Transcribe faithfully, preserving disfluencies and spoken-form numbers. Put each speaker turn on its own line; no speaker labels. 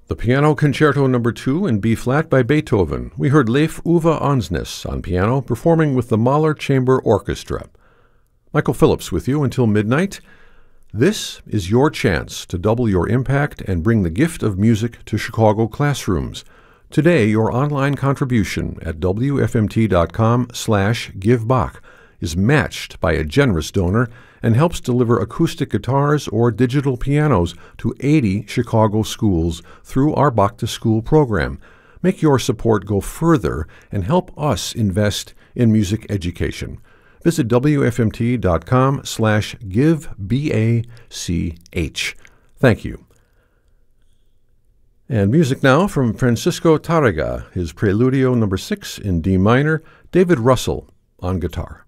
The Piano Concerto Number two in B-flat by Beethoven. We heard Leif Ove Ansnes on piano performing with the Mahler Chamber Orchestra. Michael Phillips with you until midnight. This is your chance to double your impact and bring the gift of music to Chicago classrooms. Today, your online contribution at W F M T dot com slash give Bach is matched by a generous donor and helps deliver acoustic guitars or digital pianos to eighty Chicago schools through our Bach to School program. Make your support go further and help us invest in music education. Visit W F M T dot com slash give B A C H. Thank you. And music now from Francisco Tarrega, his Preludio number six in D minor, David Russell on guitar.